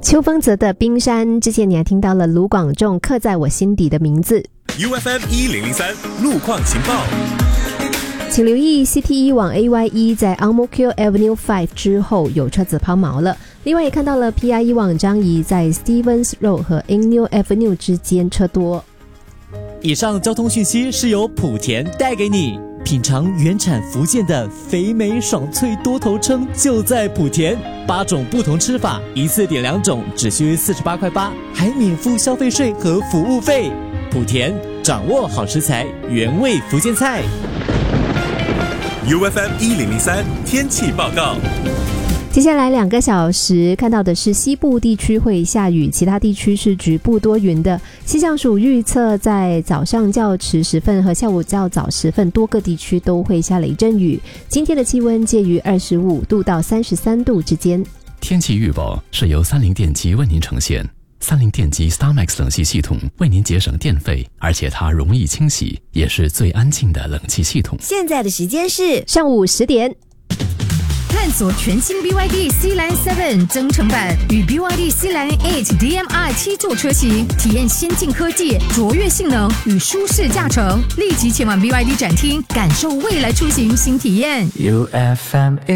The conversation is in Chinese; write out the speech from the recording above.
邱锋泽的冰山，之前你还听到了卢广仲刻在我心底的名字。 UFM 1003路况情报， 请留意 CT1 往 AY1 在 Ang Mo Kio Avenue 5之后有车子抛锚了。另外也看到了 PI1 往张仪在 Stevens Road 和 Angnew Avenue 之间车多。 以上交通讯息是由莆田带给你。品尝原产福建的肥美爽脆多头称就在莆田，8种不同吃法，一次点2种，只需48块8，还免付消费税和服务费。莆田掌握好食材，原味福建菜。 UFM 1003天气报告。 接下来2个小时看到的是西部地区会下雨，其他地区是局部多云的。气象署预测在早上较迟时分和下午较早时分多个地区都会下雷阵雨。今天的气温介于25度到33度之间。 天气预报是由三菱电机为您呈现。三菱电机 StarMax 冷气系统为您节省电费，而且它容易清洗，也是最安静的冷气系统。 现在的时间是上午10点。 探索全新 BYD C-Line 7增程版与 BYD C-Line 8 DMI 7座车型，体验先进科技、卓越性能与舒适驾乘。立即前往 BYD 展厅，感受未来出行新体验。 UFM